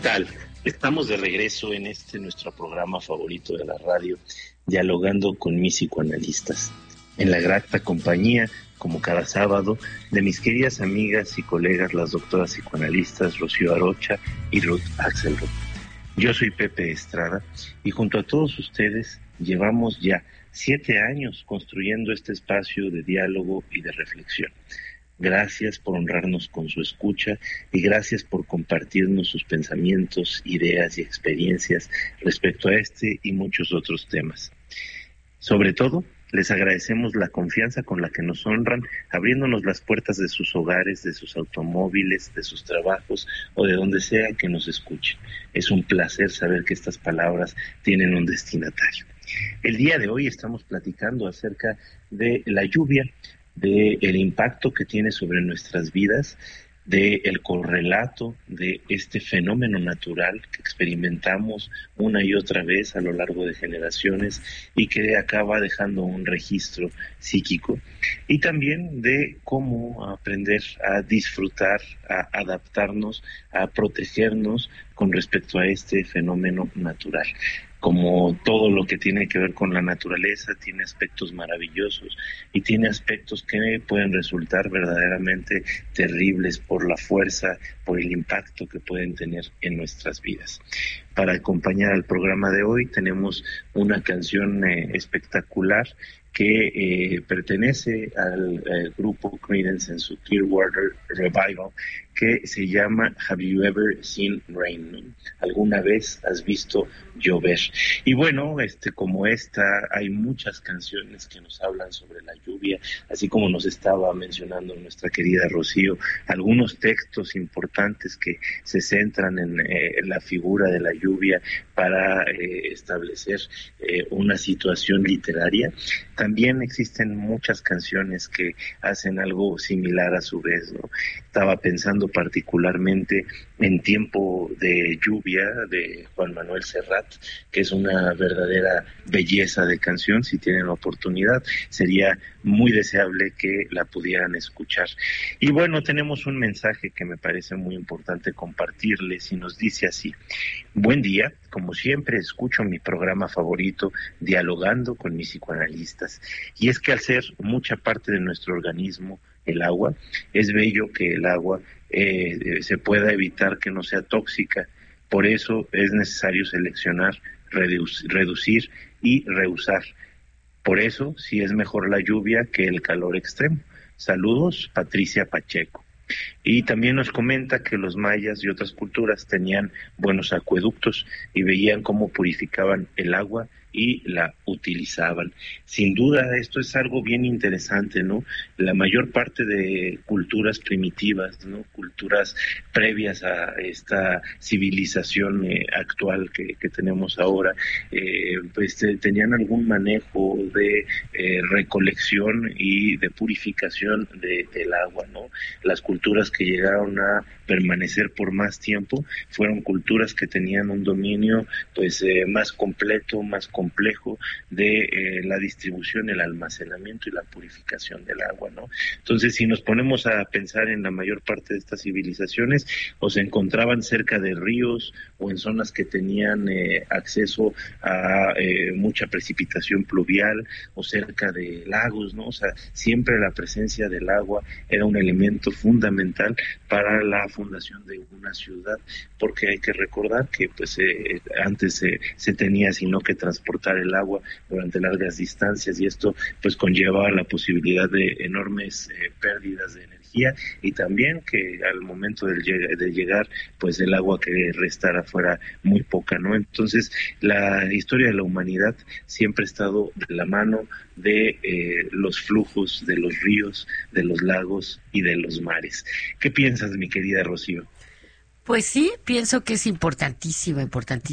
tal? Estamos de regreso en nuestro programa favorito de la radio, dialogando con mis psicoanalistas, en la grata compañía, como cada sábado, de mis queridas amigas y colegas, las doctoras psicoanalistas Rocío Arocha y Ruth Axelrod. Yo soy Pepe Estrada y junto a todos ustedes llevamos ya 7 años construyendo este espacio de diálogo y de reflexión. Gracias por honrarnos con su escucha y gracias por compartirnos sus pensamientos, ideas y experiencias respecto a este y muchos otros temas. Sobre todo, les agradecemos la confianza con la que nos honran, abriéndonos las puertas de sus hogares, de sus automóviles, de sus trabajos o de donde sea que nos escuchen. Es un placer saber que estas palabras tienen un destinatario. El día de hoy estamos platicando acerca de la lluvia, del impacto que tiene sobre nuestras vidas, del correlato de este fenómeno natural que experimentamos una y otra vez a lo largo de generaciones y que acaba dejando un registro psíquico, y también de cómo aprender a disfrutar, a adaptarnos, a protegernos con respecto a este fenómeno natural. Como todo lo que tiene que ver con la naturaleza, tiene aspectos maravillosos y tiene aspectos que pueden resultar verdaderamente terribles por la fuerza, por el impacto que pueden tener en nuestras vidas. Para acompañar al programa de hoy tenemos una canción espectacular que pertenece al grupo Creedence en su Clearwater Revival, que se llama Have You Ever Seen Rain? ¿Alguna vez has visto llover? Y bueno, como esta, hay muchas canciones que nos hablan sobre la lluvia, así como nos estaba mencionando nuestra querida Rocío, algunos textos importantes que se centran en la figura de la lluvia para establecer una situación literaria. También existen muchas canciones que hacen algo similar a su vez, ¿no? Estaba pensando particularmente en Tiempo de Lluvia de Juan Manuel Serrat, que es una verdadera belleza de canción. Si tienen la oportunidad, sería muy deseable que la pudieran escuchar. Y bueno, tenemos un mensaje que me parece muy importante compartirles y nos dice así: buen día, como siempre escucho mi programa favorito, dialogando con mis psicoanalistas. Y es que al ser mucha parte de nuestro organismo, el agua, es bello que el agua se pueda evitar que no sea tóxica. Por eso es necesario seleccionar, reducir y reusar. Por eso sí es mejor la lluvia que el calor extremo. Saludos, Patricia Pacheco. Y también nos comenta que los mayas y otras culturas tenían buenos acueductos y veían cómo purificaban el agua y la utilizaban. Sin duda, esto es algo bien interesante, ¿no? La mayor parte de culturas primitivas, ¿no? Culturas previas a esta civilización actual que tenemos ahora, tenían algún manejo de recolección y de purificación del agua, ¿no? Las culturas que llegaron a permanecer por más tiempo fueron culturas que tenían un dominio más completo, más complejo de la distribución, el almacenamiento y la purificación del agua, ¿no? Entonces, si nos ponemos a pensar en la mayor parte de estas civilizaciones, o se encontraban cerca de ríos o en zonas que tenían acceso a mucha precipitación pluvial o cerca de lagos, ¿no? O sea, siempre la presencia del agua era un elemento fundamental para la fundación de una ciudad, porque hay que recordar que antes se tenía sino que transportar el agua durante largas distancias, y esto pues conllevaba la posibilidad de enormes pérdidas de energía, y también que al momento de llegar pues el agua que restara fuera muy poca, ¿no? Entonces la historia de la humanidad siempre ha estado de la mano de los flujos de los ríos, de los lagos y de los mares. ¿Qué piensas, mi querida Rocío? Pues sí, pienso que es importantísima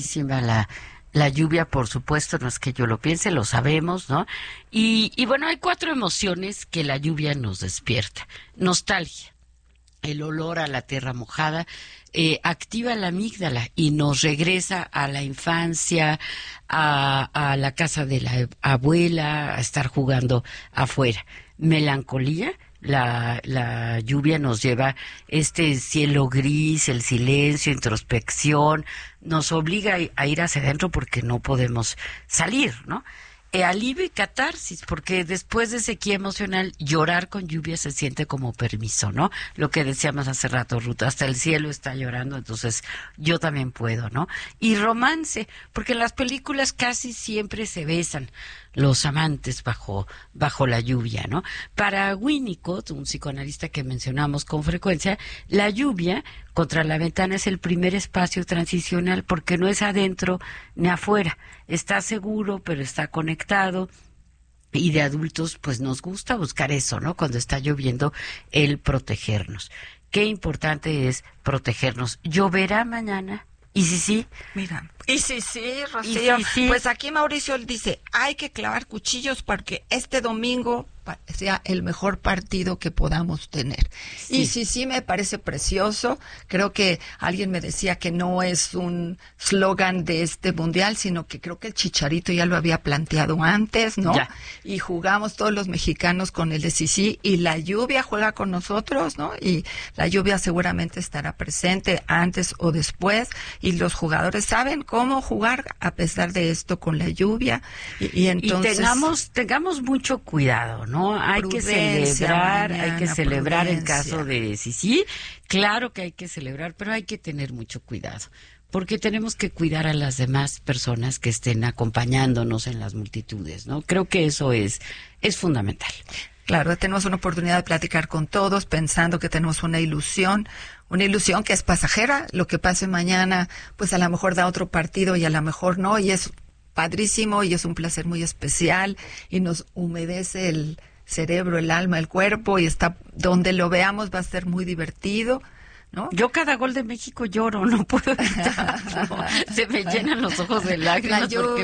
la lluvia, por supuesto, no es que yo lo piense, lo sabemos, ¿no? Y bueno, hay 4 emociones que la lluvia nos despierta. Nostalgia, el olor a la tierra mojada, activa la amígdala y nos regresa a la infancia, a la casa de la abuela, a estar jugando afuera. Melancolía, la lluvia nos lleva este cielo gris, el silencio, introspección, nos obliga a ir hacia adentro porque no podemos salir, ¿no? Alivio y catarsis, porque después de sequía emocional, llorar con lluvia se siente como permiso, ¿no? Lo que decíamos hace rato, Ruth, hasta el cielo está llorando, entonces yo también puedo, ¿no? Y romance, porque en las películas casi siempre se besan los amantes bajo la lluvia, ¿no? Para Winnicott, un psicoanalista que mencionamos con frecuencia, la lluvia contra la ventana es el primer espacio transicional porque no es adentro ni afuera, está seguro pero está conectado. Y de adultos pues nos gusta buscar eso, ¿no? Cuando está lloviendo, el protegernos. Qué importante es protegernos. ¿Lloverá mañana? ¿Y si sí? Mira, y sí, Rocío. ¿Y si sí? Pues aquí Mauricio dice, hay que clavar cuchillos porque este domingo sea el mejor partido que podamos tener. Sí. Y sí, me parece precioso. Creo que alguien me decía que no es un slogan de este mundial, sino que creo que el Chicharito ya lo había planteado antes, ¿no? Ya. Y jugamos todos los mexicanos con el de sí, y la lluvia juega con nosotros, ¿no? Y la lluvia seguramente estará presente antes o después, y los jugadores saben cómo jugar a pesar de esto con la lluvia. Y entonces... Y tengamos mucho cuidado, ¿no? Hay que celebrar, en caso de sí, claro que hay que celebrar, pero hay que tener mucho cuidado, porque tenemos que cuidar a las demás personas que estén acompañándonos en las multitudes, ¿no? Creo que eso es fundamental. Claro, tenemos una oportunidad de platicar con todos, pensando que tenemos una ilusión que es pasajera. Lo que pase mañana, pues a lo mejor da otro partido y a lo mejor no, y es padrísimo y es un placer muy especial y nos humedece el cerebro, el alma, el cuerpo, y está donde lo veamos va a ser muy divertido, ¿no? Yo cada gol de México lloro, no puedo evitarlo. Se me llenan los ojos de lágrimas.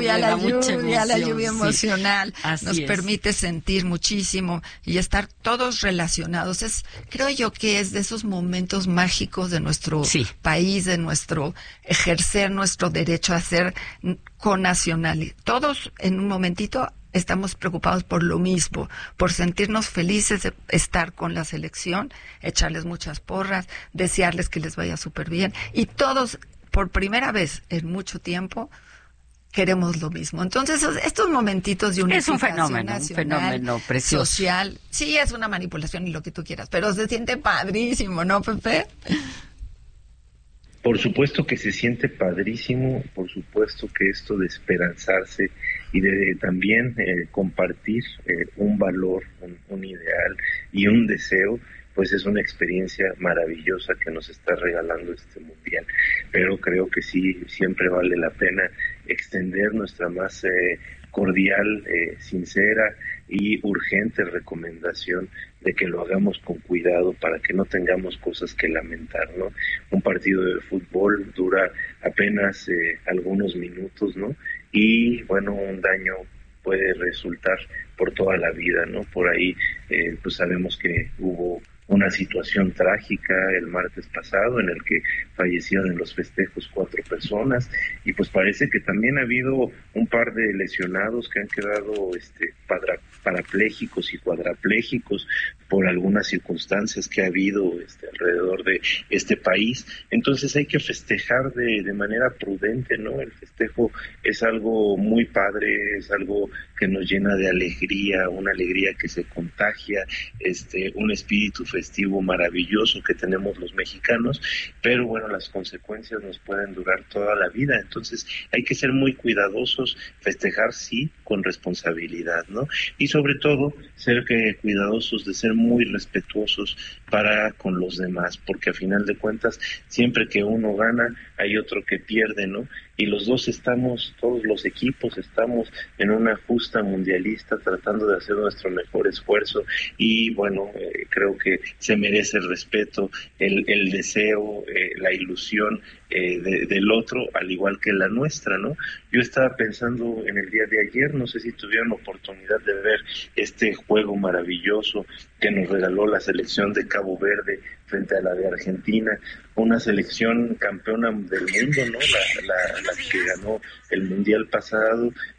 La lluvia emocional nos permite sentir muchísimo y estar todos relacionados. Creo yo que es de esos momentos mágicos de nuestro país, de nuestro ejercer nuestro derecho a ser connacional. Todos en un momentito estamos preocupados por lo mismo, por sentirnos felices de estar con la selección, echarles muchas porras, desearles que les vaya súper bien. Y todos, por primera vez en mucho tiempo, queremos lo mismo. Entonces, estos momentitos de unificación un fenómeno precioso. Social, sí es una manipulación y lo que tú quieras, pero se siente padrísimo, ¿no, Pepe? Por supuesto que se siente padrísimo, por supuesto que esto de esperanzarse y de también compartir un valor, un ideal y un deseo, pues es una experiencia maravillosa que nos está regalando este mundial. Pero creo que sí, siempre vale la pena extender nuestra más cordial, sincera y urgente recomendación de que lo hagamos con cuidado para que no tengamos cosas que lamentar, ¿no? Un partido de fútbol dura apenas algunos minutos, ¿no? Y bueno, un daño puede resultar por toda la vida, ¿no? Por ahí pues sabemos que hubo una situación trágica el martes pasado en el que fallecieron en los festejos 4 personas y pues parece que también ha habido un par de lesionados que han quedado parapléjicos y cuadraplégicos por algunas circunstancias que ha habido alrededor de este país. Entonces hay que festejar de manera prudente, ¿no? El festejo es algo muy padre, es algo que nos llena de alegría, una alegría que se contagia, un espíritu festivo maravilloso que tenemos los mexicanos, pero bueno, las consecuencias nos pueden durar toda la vida. Entonces hay que ser muy cuidadosos, festejar sí, con responsabilidad, ¿no? Y sobre todo ser cuidadosos de ser muy respetuosos para con los demás, porque a final de cuentas siempre que uno gana hay otro que pierde, ¿no? Y los dos todos los equipos estamos en una justa mundialista tratando de hacer nuestro mejor esfuerzo y bueno, creo que se merece el respeto, el deseo, la ilusión del otro, al igual que la nuestra, ¿no? Yo estaba pensando en el día de ayer, no sé si tuvieron oportunidad de ver este juego maravilloso que nos regaló la selección de Cabo Verde frente a la de Argentina, una selección campeona del mundo, ¿no? La que ganó el mundial pasado,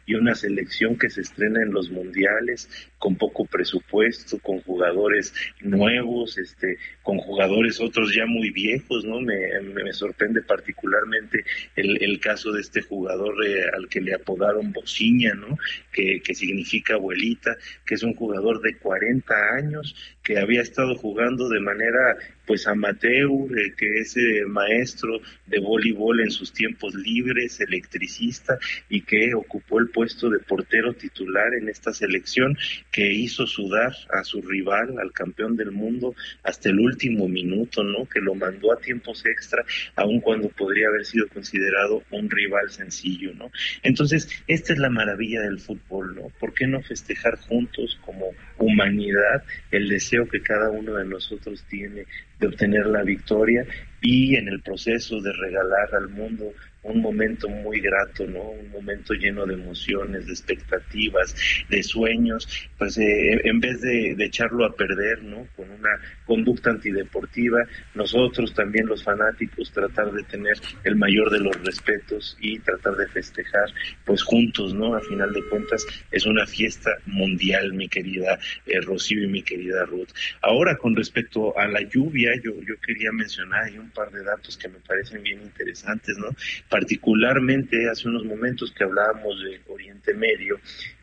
y una selección que se estrena en los mundiales con poco presupuesto, con jugadores nuevos, con jugadores otros ya muy viejos, ¿no? Me sorprende particularmente el caso de este jugador al que le apodaron Bociña, ¿no? Que significa abuelita, que es un jugador de 40 años que había estado jugando de manera pues amateur, que es maestro de voleibol en sus tiempos libres, electricista, y que ocupó el puesto de portero titular en esta selección, que hizo sudar a su rival, al campeón del mundo, hasta el último minuto, ¿no? Que lo mandó a tiempos extra, aun cuando podría haber sido considerado un rival sencillo, ¿no? Entonces, esta es la maravilla del fútbol, ¿no? ¿Por qué no festejar juntos como humanidad el deseo que cada uno de nosotros tiene de obtener la victoria y en el proceso de regalar al mundo un momento muy grato, ¿no? Un momento lleno de emociones, de expectativas, de sueños, pues en vez de echarlo a perder, ¿no? Con una conducta antideportiva, nosotros también los fanáticos tratar de tener el mayor de los respetos y tratar de festejar, pues juntos, ¿no? A final de cuentas es una fiesta mundial, mi querida Rocío y mi querida Ruth. Ahora, con respecto a la lluvia, yo quería mencionar ahí un par de datos que me parecen bien interesantes, ¿no? Particularmente hace unos momentos que hablábamos de Oriente Medio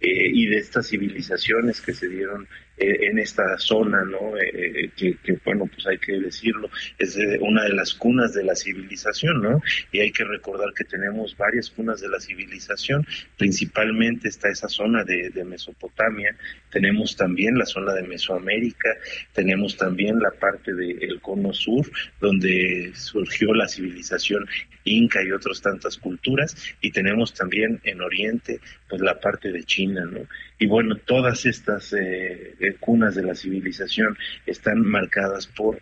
y de estas civilizaciones que se dieron en esta zona, ¿no? Que bueno, pues hay que decirlo, es una de las cunas de la civilización, ¿no? Y hay que recordar que tenemos varias cunas de la civilización, principalmente está esa zona de Mesopotamia, tenemos también la zona de Mesoamérica, tenemos también la parte del cono sur, donde surgió la civilización inca y otras tantas culturas, y tenemos también en Oriente, pues la parte de China, ¿no? Y bueno, todas estas cunas de la civilización están marcadas por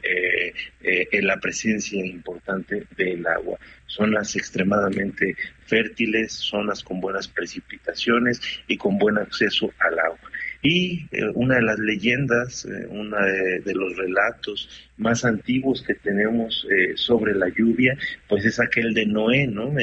la presencia importante del agua. Zonas extremadamente fértiles, zonas con buenas precipitaciones y con buen acceso al agua. Y una de las leyendas, una de los relatos más antiguos que tenemos sobre la lluvia, pues es aquel de Noé, ¿no?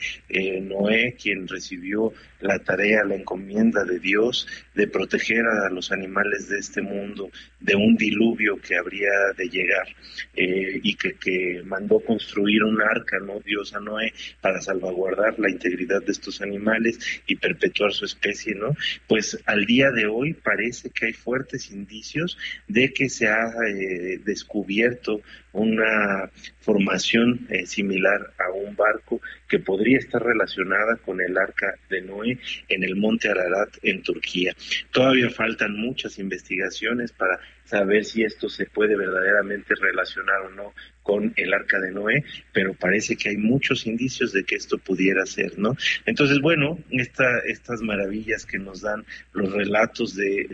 Noé, quien recibió la tarea, la encomienda de Dios de proteger a los animales de este mundo de un diluvio que habría de llegar, y que mandó construir un arca, ¿no? Dios a Noé, para salvaguardar la integridad de estos animales y perpetuar su especie, ¿no? Pues al día de hoy parece que hay fuertes indicios de que se ha descubierto una formación similar a un barco que podría estar relacionada con el arca de Noé en el monte Ararat en Turquía. Todavía faltan muchas investigaciones para saber si esto se puede verdaderamente relacionar o no con el arca de Noé, pero parece que hay muchos indicios de que esto pudiera ser, ¿no? Entonces, bueno, estas maravillas que nos dan los relatos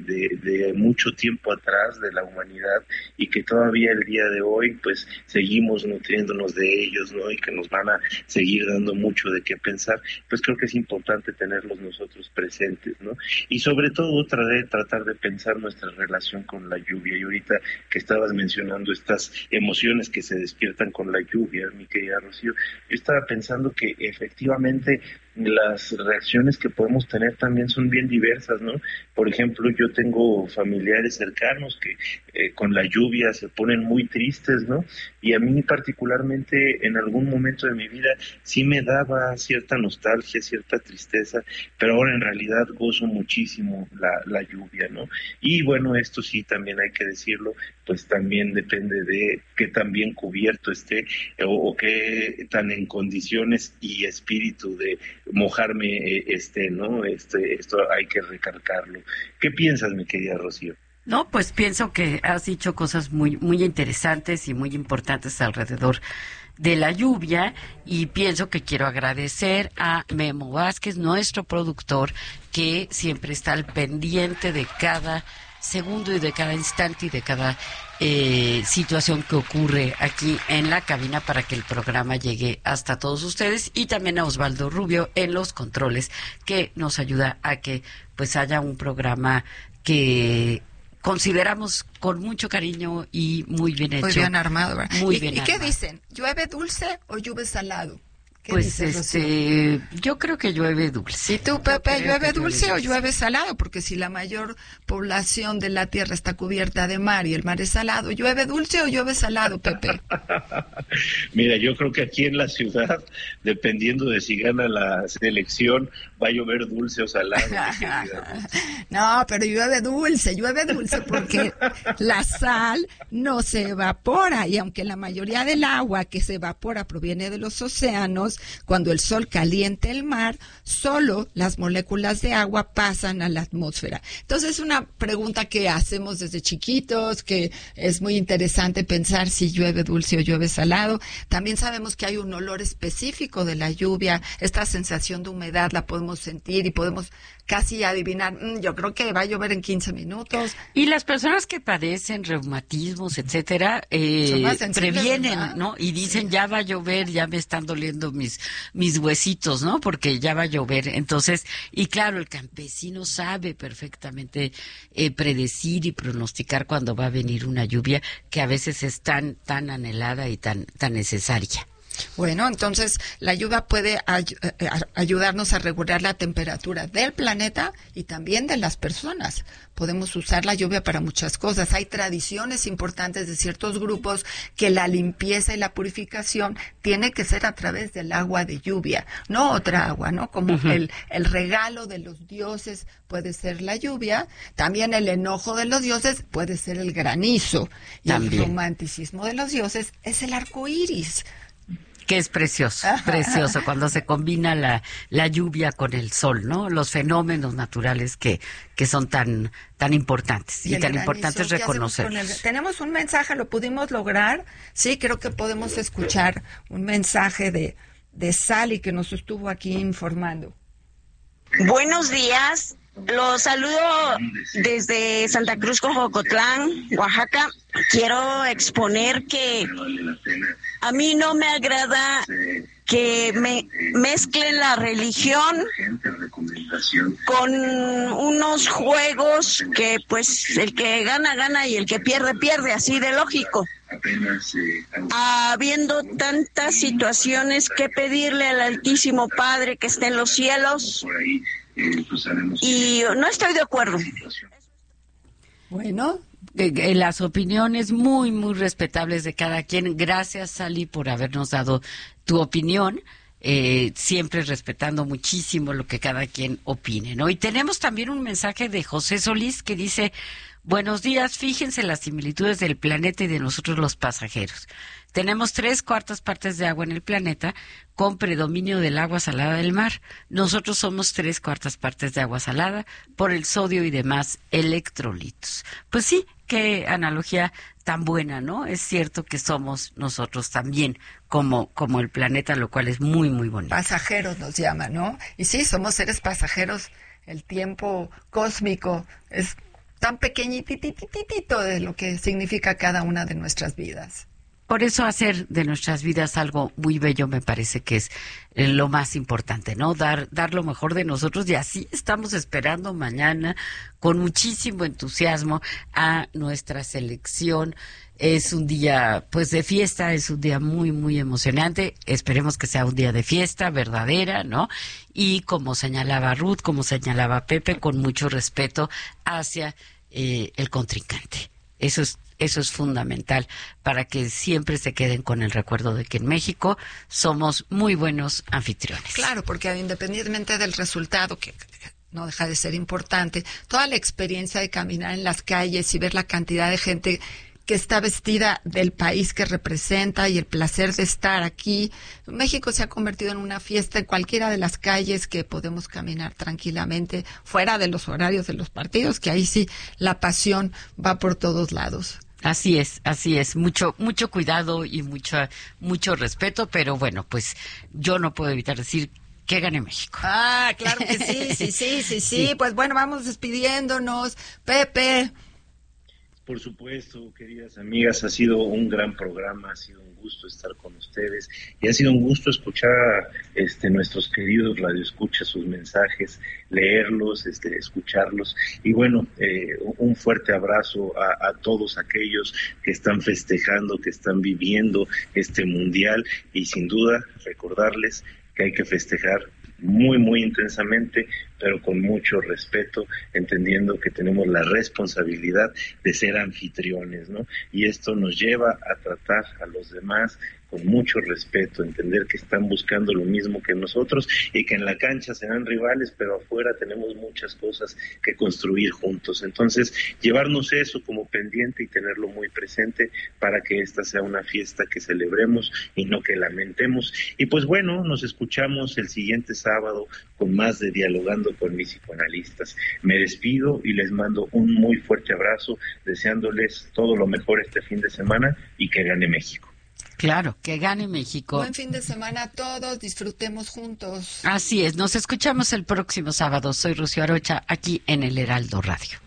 de mucho tiempo atrás de la humanidad y que todavía el día de hoy, pues, seguimos nutriéndonos de ellos, ¿no? Y que nos van a seguir dando mucho de qué pensar, pues creo que es importante tenerlos nosotros presentes, ¿no? Y sobre todo tratar de pensar nuestra relación con la lluvia. Y ahorita que estabas mencionando estas emociones que se despiertan con la lluvia, mi querida Rocío, yo estaba pensando que efectivamente las reacciones que podemos tener también son bien diversas, ¿no? Por ejemplo, yo tengo familiares cercanos que con la lluvia se ponen muy tristes, ¿no? Y a mí particularmente en algún momento de mi vida sí me daba cierta nostalgia, cierta tristeza, pero ahora en realidad gozo muchísimo la lluvia, ¿no? Y bueno, esto sí también hay que decirlo, pues también depende de qué tan bien cubierto esté o qué tan en condiciones y espíritu de mojarme esté, ¿no? Esto hay que recalcarlo. ¿Qué piensas, mi querida Rocío? No, pues pienso que has dicho cosas muy, muy interesantes y muy importantes alrededor de la lluvia, y pienso que quiero agradecer a Memo Vázquez, nuestro productor, que siempre está al pendiente de cada segundo y de cada instante y de cada situación que ocurre aquí en la cabina para que el programa llegue hasta todos ustedes, y también a Osvaldo Rubio en los controles, que nos ayuda a que pues haya un programa que consideramos con mucho cariño y muy bien hecho. Muy bien armado, ¿verdad? Muy bien armado. ¿Y qué armado. dicen? ¿Llueve dulce o llueve salado? Pues yo creo que llueve dulce. ¿Y tú, Pepe, llueve dulce o llueve salado? Porque si la mayor población de la Tierra está cubierta de mar y el mar es salado, ¿llueve dulce o llueve salado, Pepe? Mira, yo creo que aquí en la ciudad, dependiendo de si gana la selección, va a llover dulce o salado. No, pero llueve dulce porque la sal no se evapora, y aunque la mayoría del agua que se evapora proviene de los océanos, cuando el sol calienta el mar, solo las moléculas de agua pasan a la atmósfera. Entonces es una pregunta que hacemos desde chiquitos, que es muy interesante pensar si llueve dulce o llueve salado. También sabemos que hay un olor específico de la lluvia, esta sensación de humedad la podemos sentir y podemos casi adivinar, yo creo que va a llover en 15 minutos. Y las personas que padecen reumatismos, etcétera, previenen, ¿verdad? ¿No? Y dicen, ya va a llover, ya me están doliendo mis huesitos, ¿no? Porque ya va a llover. Entonces, y claro, el campesino sabe perfectamente predecir y pronosticar cuando va a venir una lluvia que a veces es tan anhelada y tan necesaria. Bueno, entonces la lluvia puede ayudarnos a regular la temperatura del planeta y también de las personas. Podemos usar la lluvia para muchas cosas. Hay tradiciones importantes de ciertos grupos que la limpieza y la purificación tiene que ser a través del agua de lluvia, no otra agua, ¿no? Como el regalo de los dioses puede ser la lluvia, también el enojo de los dioses puede ser el granizo, y el romanticismo de los dioses es el arco iris. Que es precioso cuando se combina la lluvia con el sol, ¿no? Los fenómenos naturales que son tan importantes y tan importantes reconocer. Tenemos un mensaje, lo pudimos lograr. Sí, creo que podemos escuchar un mensaje de Sally, que nos estuvo aquí informando. Buenos días. Los saludo desde Santa Cruz, Cojocotlán, Oaxaca. Quiero exponer que a mí no me agrada que me mezclen la religión con unos juegos que pues el que gana, gana y el que pierde, pierde, así de lógico. Habiendo tantas situaciones que pedirle al Altísimo Padre que esté en los cielos, y no estoy de acuerdo. Bueno, las opiniones muy respetables de cada quien. Gracias, Sally, por habernos dado tu opinión, siempre respetando muchísimo lo que cada quien opine, ¿no? Y tenemos también un mensaje de José Solís que dice: buenos días, fíjense las similitudes del planeta y de nosotros los pasajeros. Tenemos 3/4 partes de agua en el planeta, con predominio del agua salada del mar. Nosotros somos 3/4 partes de agua salada por el sodio y demás electrolitos. Pues sí, qué analogía tan buena, ¿no? Es cierto que somos nosotros también como el planeta, lo cual es muy bonito. Pasajeros nos llaman, ¿no? Y sí, somos seres pasajeros. El tiempo cósmico es tan pequeñitititito de lo que significa cada una de nuestras vidas. Por eso hacer de nuestras vidas algo muy bello me parece que es lo más importante, ¿no? Dar lo mejor de nosotros, y así estamos esperando mañana con muchísimo entusiasmo a nuestra selección. Es un día pues de fiesta, es un día muy emocionante. Esperemos que sea un día de fiesta verdadera, ¿no? Y como señalaba Ruth, como señalaba Pepe, con mucho respeto hacia el contrincante. Eso es fundamental para que siempre se queden con el recuerdo de que en México somos muy buenos anfitriones. Claro, porque independientemente del resultado, que no deja de ser importante, toda la experiencia de caminar en las calles y ver la cantidad de gente que está vestida del país que representa y el placer de estar aquí. México se ha convertido en una fiesta en cualquiera de las calles que podemos caminar tranquilamente, fuera de los horarios de los partidos, que ahí sí la pasión va por todos lados. Así es. Mucho cuidado y mucho respeto, pero bueno, pues yo no puedo evitar decir que gane México. Ah, claro que sí. Pues bueno, vamos despidiéndonos. Pepe. Por supuesto, queridas amigas, ha sido un gran programa, ha sido un gusto estar con ustedes y ha sido un gusto escuchar nuestros queridos radioescuchas, sus mensajes, leerlos, escucharlos. Y bueno, un fuerte abrazo a todos aquellos que están festejando, que están viviendo este mundial, y sin duda recordarles que hay que festejar muy, muy intensamente, pero con mucho respeto, entendiendo que tenemos la responsabilidad de ser anfitriones, ¿no? Y esto nos lleva a tratar a los demás con mucho respeto, entender que están buscando lo mismo que nosotros y que en la cancha serán rivales, pero afuera tenemos muchas cosas que construir juntos. Entonces, llevarnos eso como pendiente y tenerlo muy presente para que esta sea una fiesta que celebremos y no que lamentemos. Y pues bueno, nos escuchamos el siguiente sábado con más de Dialogando con mis psicoanalistas. Me despido y les mando un muy fuerte abrazo, deseándoles todo lo mejor este fin de semana y que gane México. Claro, que gane México. Buen fin de semana a todos, disfrutemos juntos. Así es, nos escuchamos el próximo sábado. Soy Rocío Arocha, aquí en el Heraldo Radio.